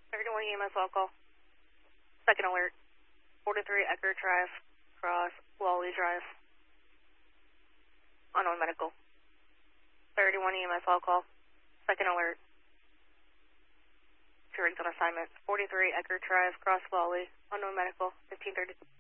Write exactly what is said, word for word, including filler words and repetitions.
thirty-one E M S all call. Second alert. forty-three Eckerd Drive, cross Wally Drive. Unknown medical. thirty-one E M S all call. Second alert. Two rigs on assignment. forty-three Eckerd Drive, cross Wally. Unknown medical. fifteen thirty.